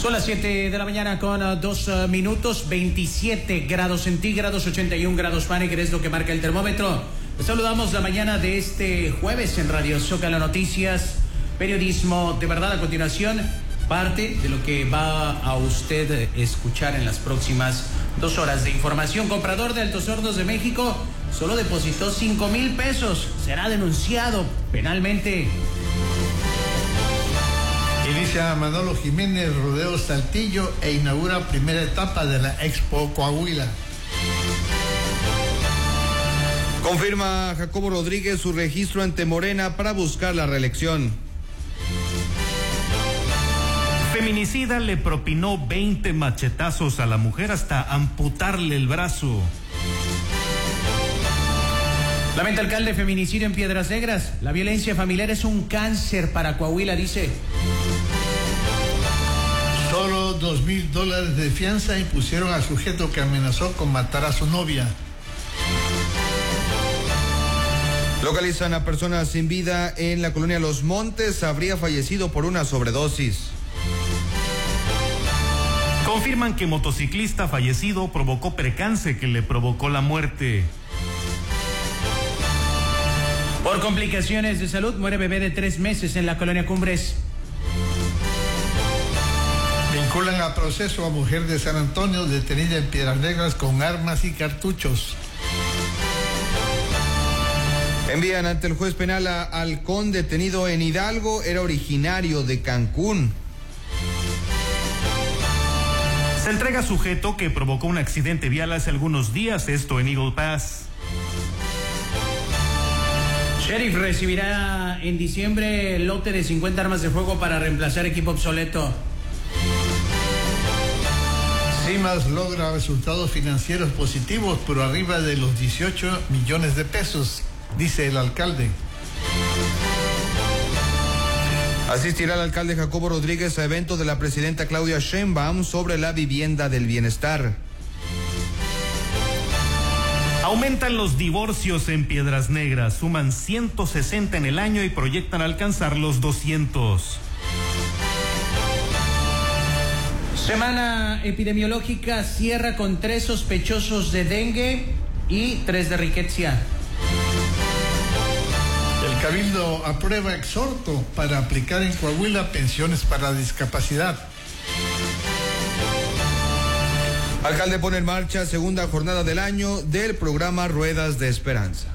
Son las 7 de la mañana con 2 minutos, 27 grados centígrados, 81 grados Fahrenheit, es lo que marca el termómetro. Les saludamos la mañana de este jueves en Radio Zócalo Noticias, periodismo de verdad. A continuación, parte de lo que va a usted escuchar en las próximas 2 horas de información. Comprador de Altos Hornos de México solo depositó 5,000 pesos. Será denunciado penalmente. Inicia Manolo Jiménez Rodeo Saltillo e inaugura primera etapa de la Expo Coahuila. Confirma Jacobo Rodríguez su registro ante Morena para buscar la reelección. Feminicida le propinó 20 machetazos a la mujer hasta amputarle el brazo. Lamenta alcalde feminicidio en Piedras Negras. La violencia familiar es un cáncer para Coahuila, dice. Solo $2,000 de fianza impusieron al sujeto que amenazó con matar a su novia. Localizan a personas sin vida en la colonia Los Montes. Habría fallecido por una sobredosis. Confirman que motociclista fallecido provocó percance que le provocó la muerte. Por complicaciones de salud muere bebé de 3 meses en la colonia Cumbres. Vinculan a proceso a mujer de San Antonio detenida en Piedras Negras con armas y cartuchos. Envían ante el juez penal a halcón detenido en Hidalgo. Era originario de Cancún. Se entrega sujeto que provocó un accidente vial hace algunos días, esto en Eagle Pass. Sheriff recibirá en diciembre el lote de 50 armas de fuego para reemplazar equipo obsoleto. CIMAS logra resultados financieros positivos por arriba de los 18 millones de pesos, dice el alcalde. Asistirá el alcalde Jacobo Rodríguez a evento de la presidenta Claudia Sheinbaum sobre la vivienda del bienestar. Aumentan los divorcios en Piedras Negras, suman 160 en el año y proyectan alcanzar los 200. Semana epidemiológica cierra con 3 sospechosos de dengue y 3 de riqueza. El Cabildo aprueba exhorto para aplicar en Coahuila pensiones para discapacidad. Alcalde pone en marcha segunda jornada del año del programa Ruedas de Esperanza.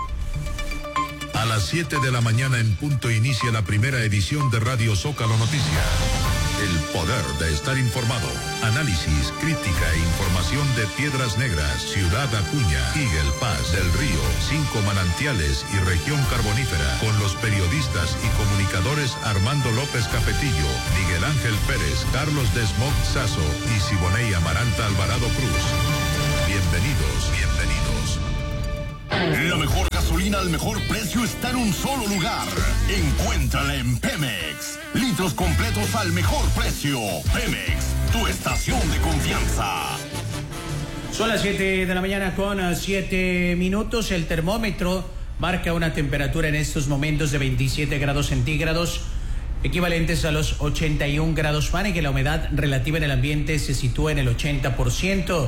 A las 7 de la mañana en punto inicia la primera edición de Radio Zócalo Noticias. El poder de estar informado. Análisis, crítica e información de Piedras Negras, Ciudad Acuña, Eagle Pass, Del Río, 5 Manantiales y Región Carbonífera. Con los periodistas y comunicadores Armando López Capetillo, Miguel Ángel Pérez, Carlos Desmond Sazo y Siboney Amaranta Alvarado Cruz. Bienvenidos, bienvenidos. La mejor gasolina al mejor precio está en un solo lugar. Encuéntrala en Pemex. Litros completos al mejor precio. Pemex, tu estación de confianza. Son las 7 de la mañana con 7 minutos. El termómetro marca una temperatura en estos momentos de 27 grados centígrados, equivalentes a los 81 grados Fahrenheit. La humedad relativa en el ambiente se sitúa en el 80%.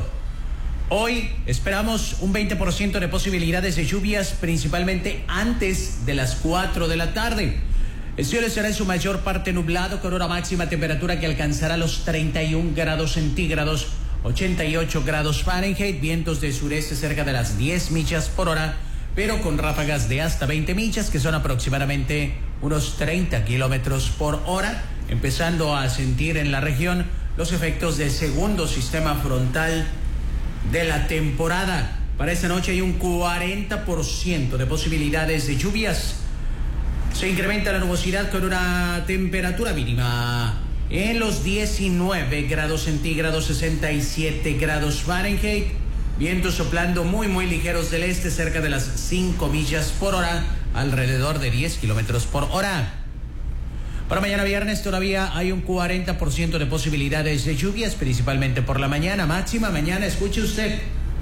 Hoy esperamos un 20% de posibilidades de lluvias, principalmente antes de las 4 de la tarde. El cielo estará en su mayor parte nublado, con una máxima temperatura que alcanzará los 31 grados centígrados, 88 grados Fahrenheit, vientos de sureste cerca de las 10 millas por hora, pero con ráfagas de hasta 20 millas, que son aproximadamente unos 30 kilómetros por hora, empezando a sentir en la región los efectos del segundo sistema frontal de la temporada. Para esta noche hay un 40% de posibilidades de lluvias. Se incrementa la nubosidad con una temperatura mínima en los 19 grados centígrados, 67 grados Fahrenheit. Vientos soplando muy ligeros del este cerca de las 5 millas por hora, alrededor de 10 kilómetros por hora. Para mañana viernes todavía hay un 40% de posibilidades de lluvias, principalmente por la mañana. Máxima mañana, escuche usted,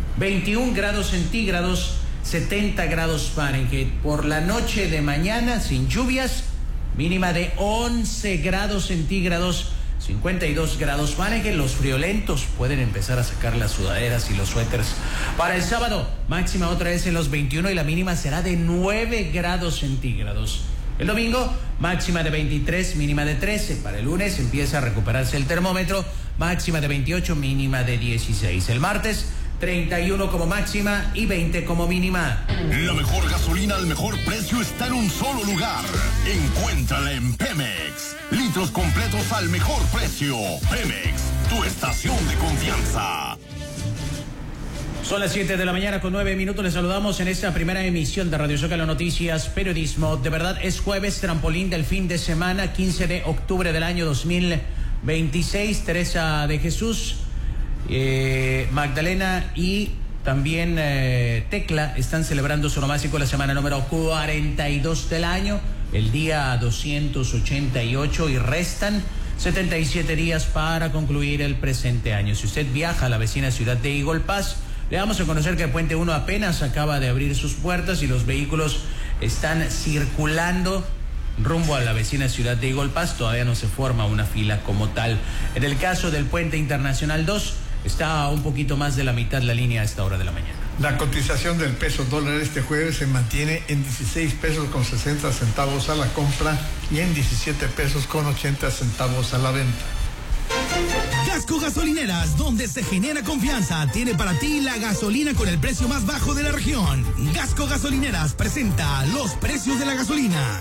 21 grados centígrados, 70 grados Fahrenheit. Por la noche de mañana, sin lluvias, mínima de 11 grados centígrados, 52 grados Fahrenheit. Los friolentos pueden empezar a sacar las sudaderas y los suéteres. Para el sábado, máxima otra vez en los 21 y la mínima será de 9 grados centígrados. El domingo, máxima de 23, mínima de 13. Para el lunes empieza a recuperarse el termómetro, máxima de 28, mínima de 16. El martes, 31 como máxima y 20 como mínima. La mejor gasolina al mejor precio está en un solo lugar. Encuéntrala en Pemex. Litros completos al mejor precio. Pemex, tu estación de confianza. Son las 7 de la mañana con 9 minutos. Les saludamos en esta primera emisión de Radio Zócalo Noticias, periodismo. De verdad, es jueves, trampolín del fin de semana, 15 de octubre del año 2026. Teresa de Jesús, Magdalena y también Tecla están celebrando su nomástico la semana número 42 del año, el día 288, y restan 77 días para concluir el presente año. Si usted viaja a la vecina ciudad de Eagle Pass, le damos a conocer que el Puente 1 apenas acaba de abrir sus puertas y los vehículos están circulando rumbo a la vecina ciudad de Eagle Pass. Todavía no se forma una fila como tal. En el caso del Puente Internacional 2, está a un poquito más de la mitad la línea a esta hora de la mañana. La cotización del peso dólar este jueves se mantiene en 16 pesos con 60 centavos a la compra y en 17 pesos con 80 centavos a la venta. Gasco Gasolineras, donde se genera confianza, tiene para ti la gasolina con el precio más bajo de la región. Gasco Gasolineras presenta los precios de la gasolina.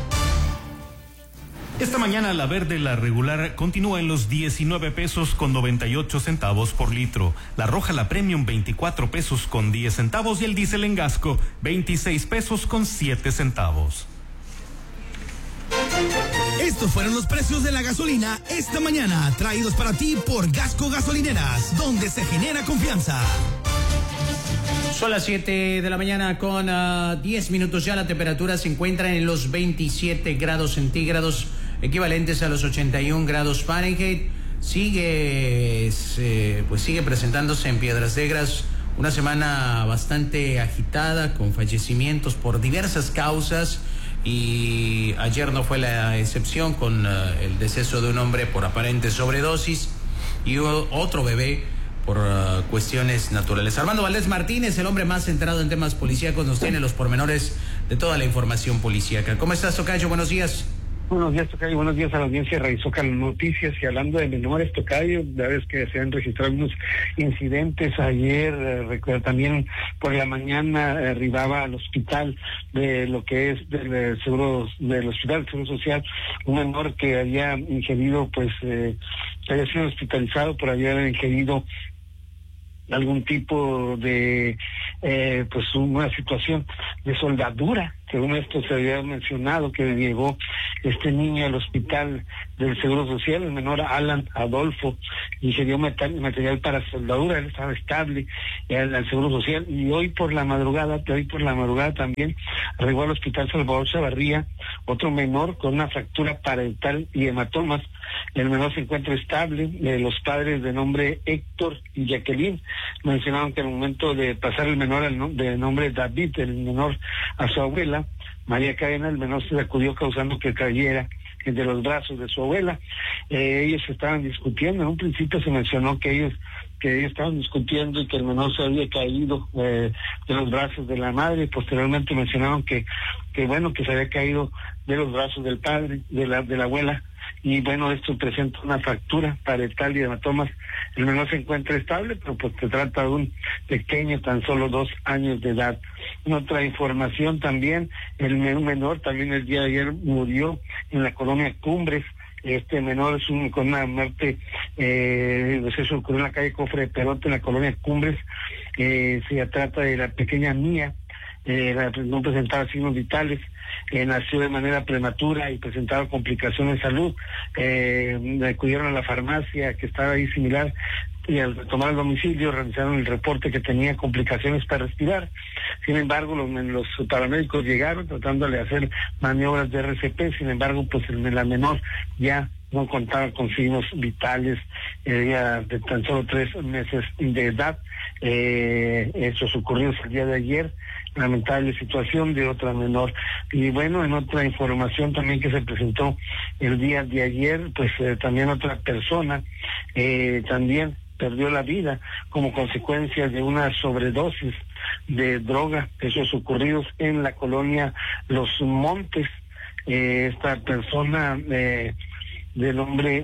Esta mañana la verde, la regular, continúa en los 19 pesos con 98 centavos por litro. La roja, la premium, 24 pesos con 10 centavos y el diésel en Gasco, 26 pesos con 7 centavos. Estos fueron los precios de la gasolina esta mañana, traídos para ti por Gasco Gasolineras, donde se genera confianza. Son las 7 de la mañana con 10 minutos ya. La temperatura se encuentra en los 27 grados centígrados, equivalentes a los 81 grados Fahrenheit. Sigue presentándose en Piedras Negras una semana bastante agitada, con fallecimientos por diversas causas. Y ayer no fue la excepción, con el deceso de un hombre por aparente sobredosis y otro bebé por cuestiones naturales. Armando Valdés Martínez, el hombre más centrado en temas policíacos, nos tiene los pormenores de toda la información policíaca. ¿Cómo estás, tocayo? Buenos días. Buenos días, tocayo. Buenos días a la audiencia de Radio Zócalo Noticias. Y hablando de menores, tocayo, la verdad es que se han registrado algunos incidentes ayer. También por la mañana arribaba al hospital de lo que es del Hospital del Seguro Social, un menor que había ingerido, había sido hospitalizado por haber ingerido algún tipo de una situación de soldadura. Según esto se había mencionado que llegó este niño al hospital del Seguro Social, el menor Alan Adolfo, ingirió material para soldadura. Él estaba estable al Seguro Social, y hoy por la madrugada también arribó al hospital Salvador Chavarría otro menor con una fractura parietal y hematomas. El menor se encuentra estable. Los padres, de nombre Héctor y Jacqueline, mencionaron que al momento de pasar el menor de nombre David, el menor, a su abuela María Cadena, el menor se sacudió causando que cayera entre los brazos de su abuela. Ellos estaban discutiendo. En un principio se mencionó que ellos estaban discutiendo y que el menor se había caído de los brazos de la madre. Posteriormente mencionaron que se había caído de los brazos del padre, de la abuela. Y esto presenta una fractura parietal y hematomas. El menor se encuentra estable, pero se trata de un pequeño, tan solo 2 años de edad. En otra información también, el menor también el día de ayer murió en la colonia Cumbres. Este menor es con una muerte, eso ocurrió en la calle Cofre de Perote, en la colonia Cumbres. Se trata de la pequeña Mía. No presentaba signos vitales, nació de manera prematura y presentaba complicaciones de salud. Acudieron a la farmacia que estaba ahí similar, y al tomar el domicilio realizaron el reporte que tenía complicaciones para respirar. Sin embargo, los paramédicos llegaron tratándole de hacer maniobras de RCP. Sin embargo, la menor ya no contaba con signos vitales, de tan solo 3 meses de edad. Eso ocurrió el día de ayer lamentable situación de otra menor. Y bueno, en otra información también que se presentó el día de ayer, pues también otra persona también perdió la vida como consecuencia de una sobredosis de droga, esos ocurridos en la colonia Los Montes. Esta persona de nombre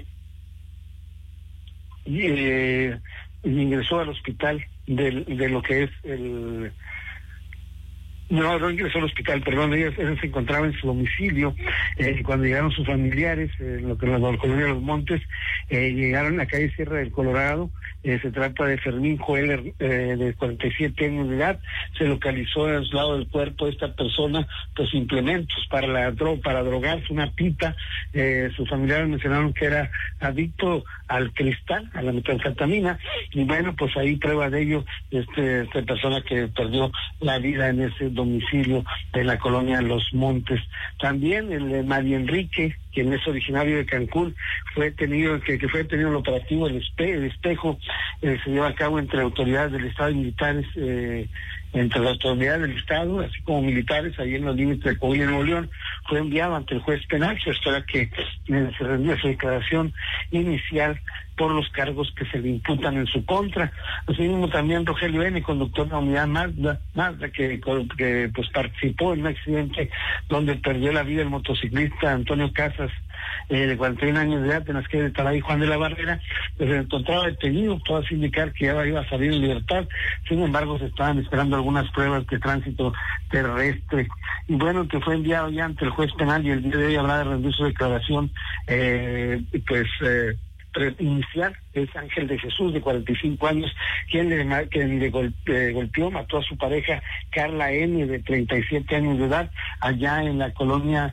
ingresó al hospital de lo que es el... No ingresó al hospital, perdón, ella se encontraba en su domicilio cuando llegaron sus familiares, lo que la colonia Los Montes, llegaron a la calle Sierra del Colorado. Se trata de Fermín Joel, de 47 años de edad. Se localizó al lado del cuerpo de esta persona, pues implementos para drogarse, una pipa. Sus familiares mencionaron que era adicto al cristal, a la metanfetamina, y bueno, pues ahí prueba de ello esta persona que perdió la vida en ese domicilio de la colonia Los Montes. También el de Mario Enrique, quien es originario de Cancún, fue detenido en el operativo El Espejo, se lleva a cabo entre autoridades del Estado y militares, entre las autoridades del Estado, así como militares, ahí en los límites de Coahuila y Nuevo León. Fue enviado ante el juez penal, se espera que se rendiera su declaración inicial por los cargos que se le imputan en su contra. Asimismo también Rogelio N., conductor de la unidad Mazda que pues participó en un accidente donde perdió la vida el motociclista Antonio Casas, de 41 años de edad, en las calles de Taray y Juan de la Barrera. Pues se encontraba detenido, todo hace indicar que ya iba a salir en libertad. Sin embargo, se estaban esperando algunas pruebas de tránsito terrestre. Y bueno, que fue enviado ya ante el juez penal y el día de hoy habrá de rendir su declaración, inicial. Es Ángel de Jesús, de 45 años, quien le golpeó, mató a su pareja Carla N., de 37 años de edad, allá en la colonia,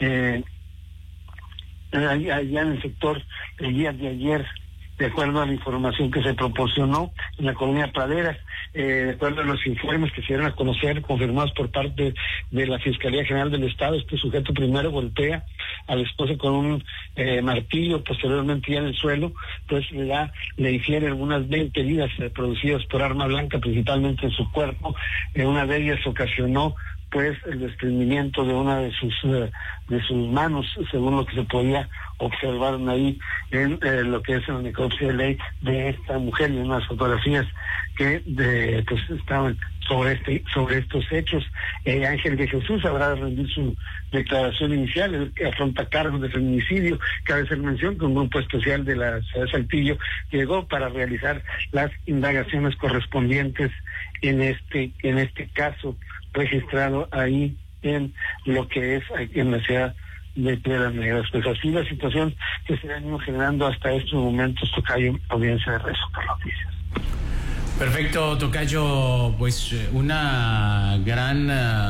allá en el sector el día de ayer, de acuerdo a la información que se proporcionó en la colonia Praderas. De acuerdo a los informes que se dieron a conocer, confirmados por parte de la Fiscalía General del Estado, este sujeto primero golpea a la esposa con un martillo, posteriormente ya en el suelo, pues le infiere algunas 20 heridas producidas por arma blanca, principalmente en su cuerpo. Una de ellas ocasionó pues el desprendimiento de una de sus manos, según lo que se podía observar ahí en lo que es la necropsia de ley de esta mujer, y unas fotografías que pues estaban sobre estos hechos. Ángel de Jesús habrá de rendir su declaración inicial. Él afronta cargos de feminicidio. Cabe hacer mención que un grupo especial de la ciudad de Saltillo llegó para realizar las indagaciones correspondientes en este caso registrado ahí en lo que es aquí en la ciudad de Piedras Negras. Pues así la situación que se ha ido generando hasta estos momentos, tocayo, audiencia de Rezo por Noticias. Perfecto, tocayo, pues una gran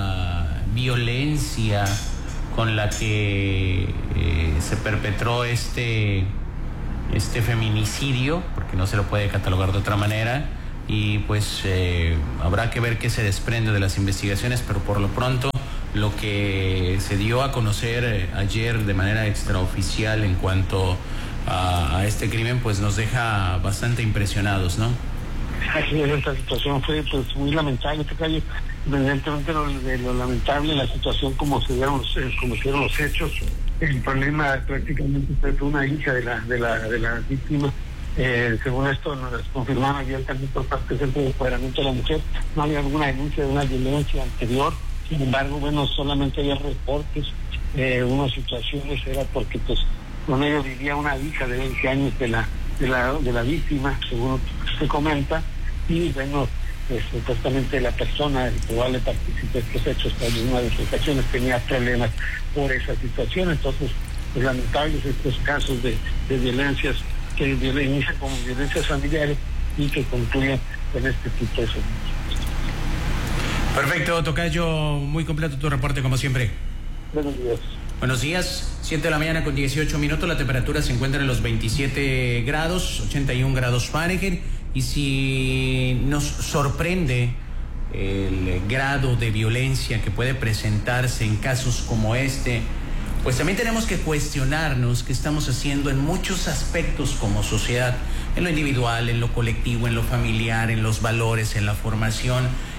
violencia con la que se perpetró este feminicidio, porque no se lo puede catalogar de otra manera. Y pues habrá que ver qué se desprende de las investigaciones, pero por lo pronto lo que se dio a conocer ayer de manera extraoficial en cuanto a este crimen, pues nos deja bastante impresionados, ¿no? Así es, esta situación fue pues muy lamentable, tocayo. Evidentemente de lo lamentable, la situación como se dieron los hechos. El problema prácticamente fue una hija de la víctima. Según esto nos confirmaron ayer también por parte del Centro de Empoderamiento de la Mujer, no había alguna denuncia de una violencia anterior. Sin embargo, bueno, solamente había reportes, unas situaciones era porque pues con ellos vivía una hija de 20 años de la víctima, según se comenta, y bueno, supuestamente la persona, el probable participante de estos hechos, en una de sus acciones tenía problemas por esa situación. Entonces, pues lamentables estos casos de violencias que inician como violencias familiares y que concluyen con este tipo de fenómenos. Perfecto, tocayo, muy completo tu reporte como siempre. Buenos días. Buenos días, 7 de la mañana con 18 minutos, la temperatura se encuentra en los 27 grados, 81 grados Fahrenheit, y si nos sorprende el grado de violencia que puede presentarse en casos como este, pues también tenemos que cuestionarnos qué estamos haciendo en muchos aspectos como sociedad, en lo individual, en lo colectivo, en lo familiar, en los valores, en la formación,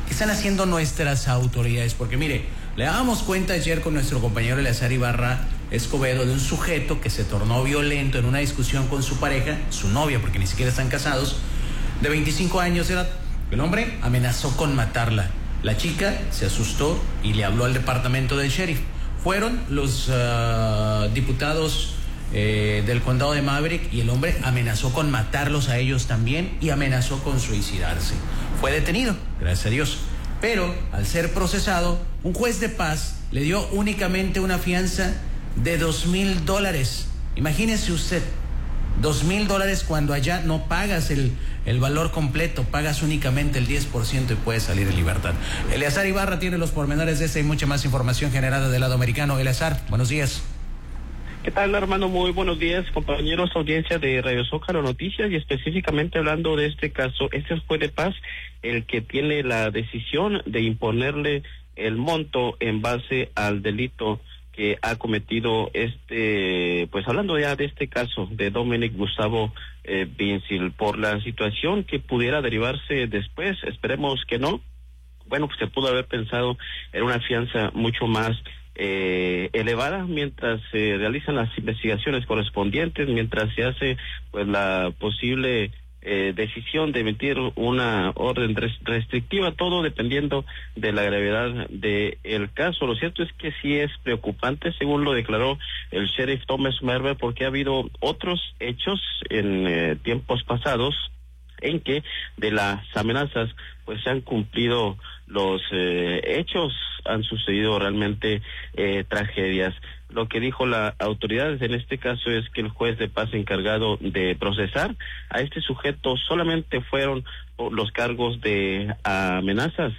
¿Qué están haciendo nuestras autoridades? Porque mire, le dábamos cuenta ayer con nuestro compañero Eleazar Ibarra Escobedo de un sujeto que se tornó violento en una discusión con su pareja, su novia, porque ni siquiera están casados, de 25 años de edad. El hombre amenazó con matarla. La chica se asustó y le habló al departamento del sheriff. Fueron los diputados del condado de Maverick y el hombre amenazó con matarlos a ellos también y amenazó con suicidarse. Fue detenido, gracias a Dios. Pero al ser procesado, un juez de paz le dio únicamente una fianza de $2,000. Imagínese usted, $2,000 cuando allá no pagas el valor completo, pagas únicamente el 10% y puedes salir en libertad. Eleazar Ibarra tiene los pormenores de esta y mucha más información generada del lado americano. Eleazar, buenos días. ¿Qué tal, hermano? Muy buenos días, compañeros, audiencia de Radio Zócalo Noticias, y específicamente hablando de este caso, este es juez de paz el que tiene la decisión de imponerle el monto en base al delito que ha cometido pues hablando ya de este caso de Dominic Gustavo Vincil, por la situación que pudiera derivarse después, esperemos que no. Bueno, pues se pudo haber pensado en una fianza mucho más elevada mientras se realizan las investigaciones correspondientes, mientras se hace pues la posible decisión de emitir una orden restrictiva, todo dependiendo de la gravedad del caso. Lo cierto es que sí es preocupante, según lo declaró el sheriff Thomas Merber, porque ha habido otros hechos en tiempos pasados en que de las amenazas pues se han cumplido los hechos, han sucedido realmente tragedias. Lo que dijo la autoridad en este caso es que el juez de paz encargado de procesar a este sujeto solamente fueron los cargos de amenazas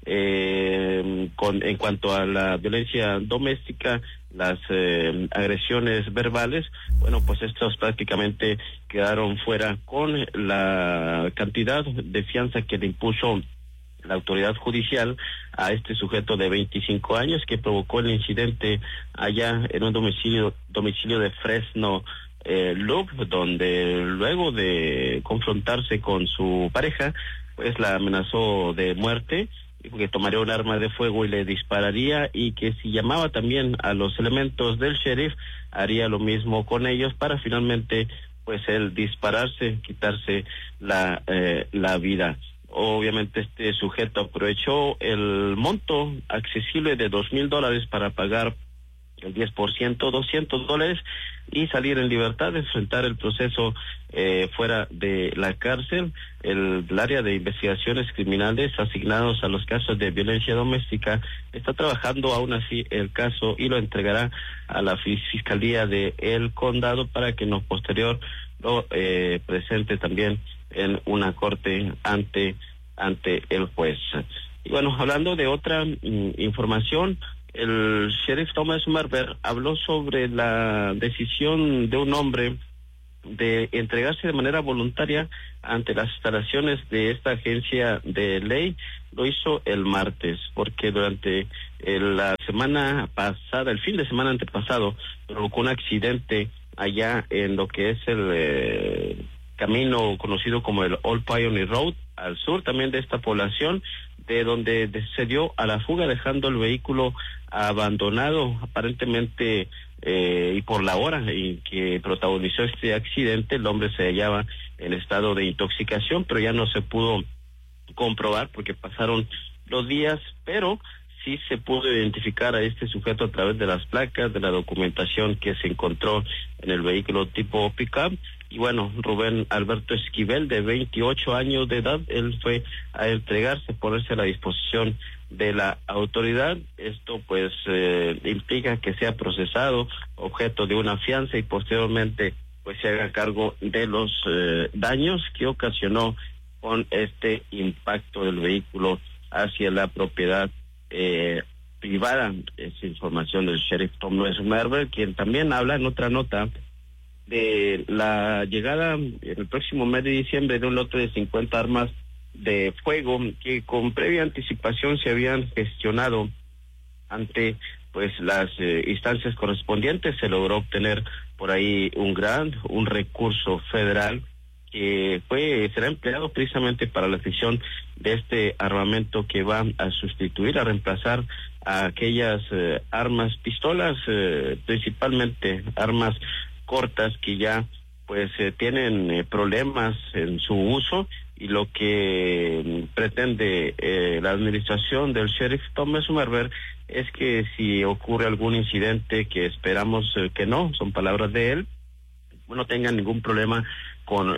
en cuanto a la violencia doméstica, las agresiones verbales. Bueno, pues estos prácticamente quedaron fuera con la cantidad de fianza que le impuso la autoridad judicial a este sujeto de 25 años que provocó el incidente allá en un domicilio de Fresno Loop, donde luego de confrontarse con su pareja, pues la amenazó de muerte, que tomaría un arma de fuego y le dispararía, y que si llamaba también a los elementos del sheriff haría lo mismo con ellos para finalmente pues él dispararse, quitarse la vida. Obviamente este sujeto aprovechó el monto accesible de $2,000 para pagar el 10%, $200, y salir en libertad, enfrentar el proceso fuera de la cárcel. El área de investigaciones criminales asignados a los casos de violencia doméstica está trabajando aún así el caso y lo entregará a la Fiscalía de el Condado para que en lo posterior lo presente también en una corte ante el juez. Y bueno, hablando de otra información, el sheriff Thomas Merber habló sobre la decisión de un hombre de entregarse de manera voluntaria ante las instalaciones de esta agencia de ley. Lo hizo el martes porque durante la semana pasada, el fin de semana antepasado, provocó un accidente allá en lo que es el camino conocido como el Old Pioneer Road, al sur también de esta población, de donde se dio a la fuga dejando el vehículo abandonado aparentemente y por la hora en que protagonizó este accidente. El hombre se hallaba en estado de intoxicación, pero ya no se pudo comprobar porque pasaron los días, pero sí se pudo identificar a este sujeto a través de las placas, de la documentación que se encontró en el vehículo tipo pick-up. Y bueno, Rubén Alberto Esquivel, de 28 años de edad, él fue a entregarse, ponerse a la disposición de la autoridad. Esto pues implica que sea procesado, objeto de una fianza, y posteriormente pues se haga cargo de los daños que ocasionó con este impacto del vehículo hacia la propiedad privada. Es información del sheriff Thomas Merber, quien también habla en otra nota de la llegada en el próximo mes de diciembre de un lote de 50 armas de fuego que con previa anticipación se habían gestionado ante pues las instancias correspondientes. Se logró obtener por ahí un recurso federal que será empleado precisamente para la adquisición de este armamento que va a sustituir, a reemplazar a aquellas armas, pistolas, principalmente armas cortas que ya tienen problemas en su uso, y lo que pretende la administración del sheriff Thomas Ummerberg es que si ocurre algún incidente, que esperamos que no, son palabras de él, no tengan ningún problema con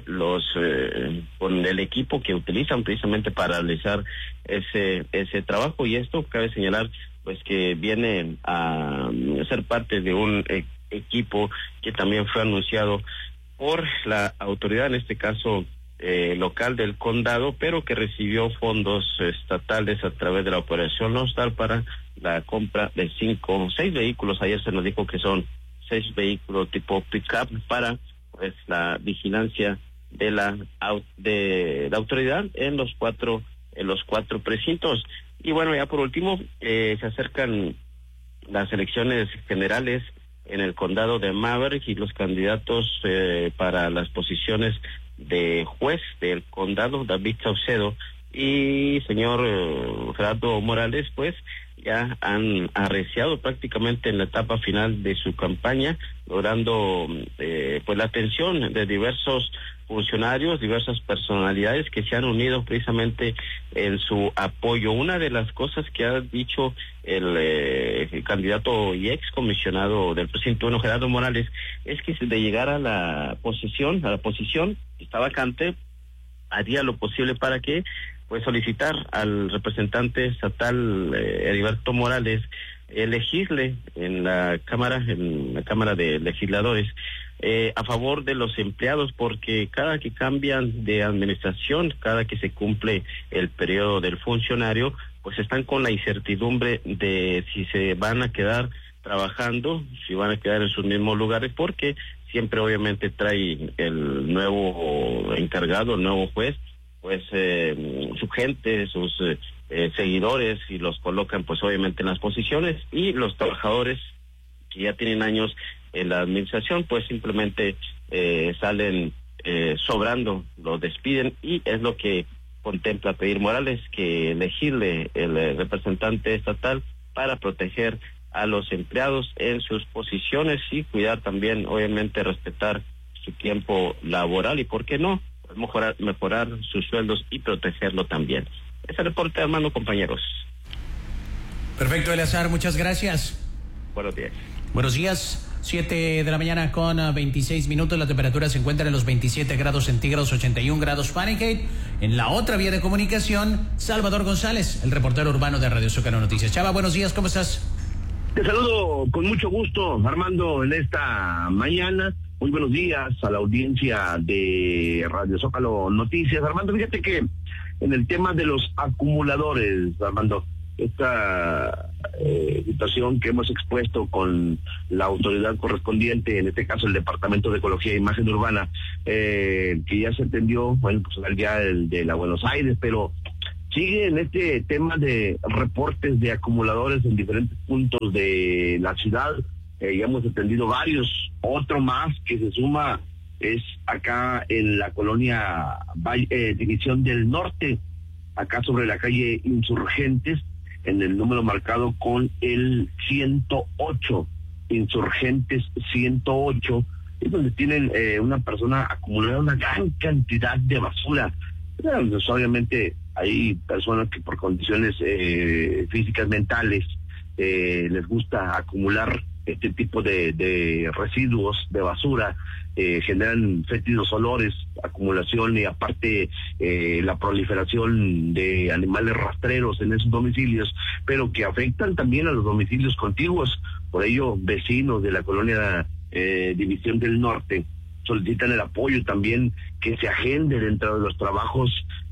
con el equipo que utilizan precisamente para realizar ese trabajo. Y esto cabe señalar que viene a ser parte de un equipo que también fue anunciado por la autoridad, en este caso local del condado, pero que recibió fondos estatales a través de la operación Lone Star para la compra de 6 vehículos. Ayer se nos dijo que son 6 vehículos tipo pick-up para la vigilancia de la autoridad en los cuatro precintos. Y bueno, ya por último, se acercan las elecciones generales en el condado de Maverick, y los candidatos para las posiciones de juez del condado, David Saucedo y señor Gerardo Morales, ya han arreciado prácticamente en la etapa final de su campaña, logrando la atención de diversos funcionarios, diversas personalidades que se han unido precisamente en su apoyo. Una de las cosas que ha dicho el candidato y ex comisionado del precinto 1, Gerardo Morales, es que si de llegar a la posición que está vacante, haría lo posible para que solicitar al representante estatal Heriberto Morales legisle en la Cámara de Legisladores a favor de los empleados, porque cada que cambian de administración, cada que se cumple el periodo del funcionario, están con la incertidumbre de si se van a quedar trabajando, si van a quedar en sus mismos lugares, porque siempre obviamente trae el nuevo encargado, el nuevo juez, su gente, sus seguidores, y los colocan obviamente en las posiciones, y los trabajadores que ya tienen años en la administración simplemente salen sobrando, los despiden, y es lo que contempla pedir Morales, que legisle el representante estatal para proteger a los empleados en sus posiciones y cuidar también, obviamente, respetar su tiempo laboral y, ¿por qué no?, mejorar sus sueldos y protegerlo también. Ese reporte, hermano, compañeros. Perfecto, Eleazar, muchas gracias. Buenos días. Buenos días. 7 de la mañana con 26 minutos. La temperatura se encuentra en los 27 grados centígrados, 81 grados Fahrenheit. En la otra vía de comunicación, Salvador González, el reportero urbano de Radio Zócalo Noticias. Chava, buenos días, ¿cómo estás? Te saludo con mucho gusto, Armando, en esta mañana. Muy buenos días a la audiencia de Radio Zócalo Noticias. Armando, fíjate que en el tema de los acumuladores, Armando, esta situación que hemos expuesto con la autoridad correspondiente, en este caso el Departamento de Ecología e Imagen Urbana, que ya se atendió, al día de la Buenos Aires, pero sigue en este tema de reportes de acumuladores en diferentes puntos de la ciudad. Ya hemos atendido varios, otro más que se suma es acá en la colonia División del Norte, acá sobre la calle Insurgentes, en el número marcado con el 108, Insurgentes 108, es donde tienen una persona acumulada una gran cantidad de basura. Pues obviamente hay personas que por condiciones físicas, mentales, les gusta acumular este tipo de residuos de basura, generan fétidos olores, acumulación y aparte la proliferación de animales rastreros en esos domicilios, pero que afectan también a los domicilios contiguos. Por ello, vecinos de la colonia División del Norte solicitan el apoyo también que se agende dentro de los trabajos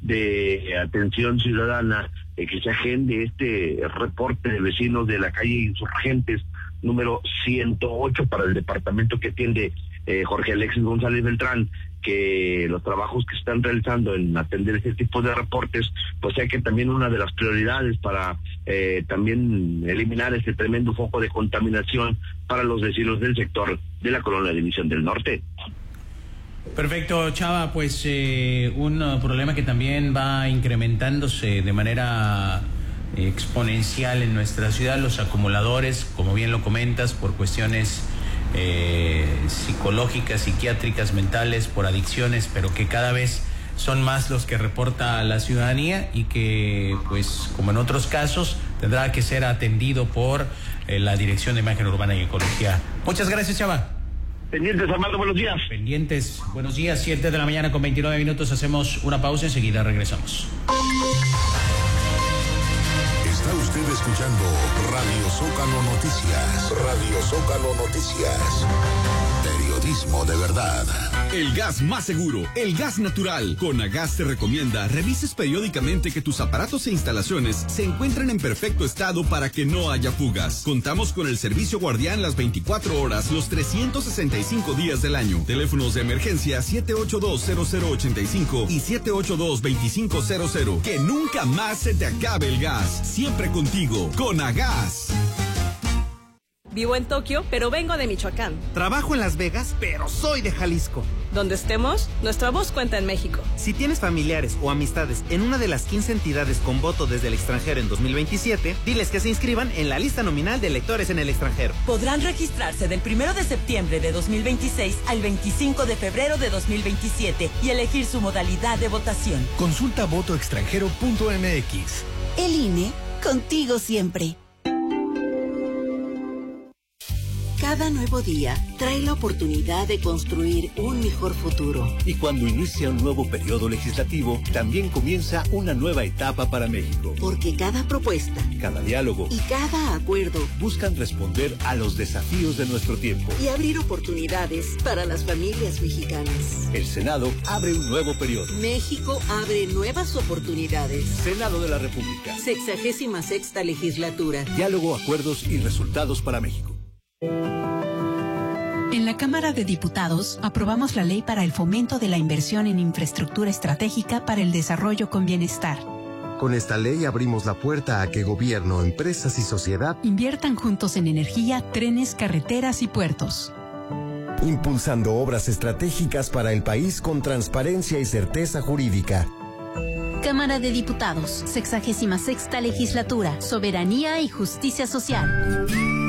de atención ciudadana, que se agende este reporte de vecinos de la calle Insurgentes número 108 para el departamento que atiende Jorge Alexis González Beltrán, que los trabajos que se están realizando en atender este tipo de reportes, pues sea que también una de las prioridades para también eliminar este tremendo foco de contaminación para los vecinos del sector de la colonia División del Norte. Perfecto, Chava, pues un problema que también va incrementándose de manera exponencial en nuestra ciudad, los acumuladores, como bien lo comentas, por cuestiones psicológicas, psiquiátricas, mentales, por adicciones, pero que cada vez son más los que reporta la ciudadanía y que, pues, como en otros casos, tendrá que ser atendido por la Dirección de Imagen Urbana y Ecología. Muchas gracias, Chava. Pendientes, Armando, buenos días. Pendientes, buenos días, 7 de la mañana con 29 minutos, hacemos una pausa, enseguida regresamos. Está usted escuchando Radio Zócalo Noticias. Radio Zócalo Noticias. Periodismo de verdad. El gas más seguro, el gas natural. Conagas te recomienda revises periódicamente que tus aparatos e instalaciones se encuentren en perfecto estado para que no haya fugas. Contamos con el servicio guardián las 24 horas, los 365 días del año. Teléfonos de emergencia 782-0085 y 782-2500. Que nunca más se te acabe el gas. Siempre contigo, Conagas. Vivo en Tokio, pero vengo de Michoacán. Trabajo en Las Vegas, pero soy de Jalisco. Donde estemos, nuestra voz cuenta en México. Si tienes familiares o amistades en una de las 15 entidades con voto desde el extranjero en 2027, diles que se inscriban en la lista nominal de electores en el extranjero. Podrán registrarse del 1 de septiembre de 2026 al 25 de febrero de 2027 y elegir su modalidad de votación. Consulta votoextranjero.mx. El INE, contigo siempre. Cada nuevo día trae la oportunidad de construir un mejor futuro. Y cuando inicia un nuevo periodo legislativo, también comienza una nueva etapa para México. Porque cada propuesta, cada diálogo y cada acuerdo buscan responder a los desafíos de nuestro tiempo y abrir oportunidades para las familias mexicanas. El Senado abre un nuevo periodo. México abre nuevas oportunidades. Senado de la República. 66ª legislatura. Diálogo, acuerdos y resultados para México. En la Cámara de Diputados aprobamos la ley para el fomento de la inversión en infraestructura estratégica para el desarrollo con bienestar. Con esta ley abrimos la puerta a que gobierno, empresas y sociedad inviertan juntos en energía, trenes, carreteras y puertos. Impulsando obras estratégicas para el país con transparencia y certeza jurídica. Cámara de Diputados, 66ª legislatura, soberanía y justicia social.